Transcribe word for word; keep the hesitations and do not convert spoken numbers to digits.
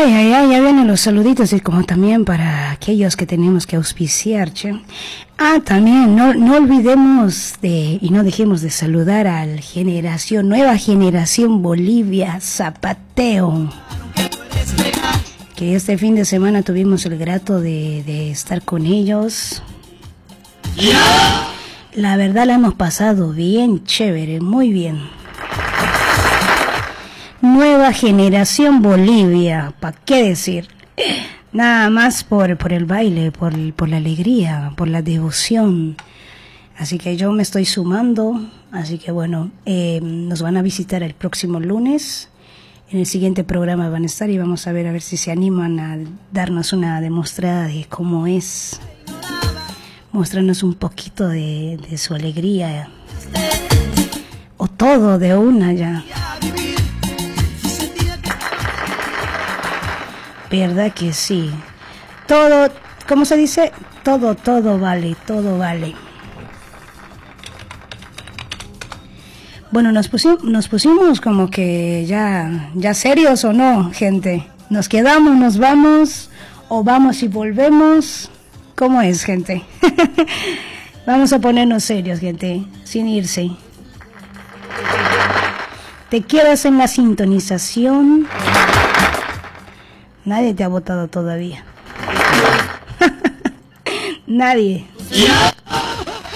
Ay, ay, ay, ya vienen los saluditos y como también para aquellos que tenemos que auspiciar, che. Ah, también, no, no olvidemos de, y no dejemos de saludar a la generación, nueva generación Bolivia, Zapateo. Que este fin de semana tuvimos el grato de, de estar con ellos. La verdad la hemos pasado bien chévere, muy bien. Nueva generación Bolivia, ¿para qué decir? Nada más por, por el baile, por, por la alegría, por la devoción. Así que yo me estoy sumando, así que bueno, eh, nos van a visitar el próximo lunes. En el siguiente programa van a estar y vamos a ver a ver si se animan a darnos una demostrada de cómo es. Mostrarnos un poquito de, de su alegría. O todo de una ya. ¿Verdad que sí? Todo, ¿cómo se dice? Todo, todo vale, todo vale. Bueno, nos pusimos, nos pusimos como que ya, ya serios o no, gente. Nos quedamos, nos vamos, o vamos y volvemos. ¿Cómo es, gente? Vamos a ponernos serios, gente, sin irse. Te quedas en la sintonización. Nadie te ha votado todavía. Nadie.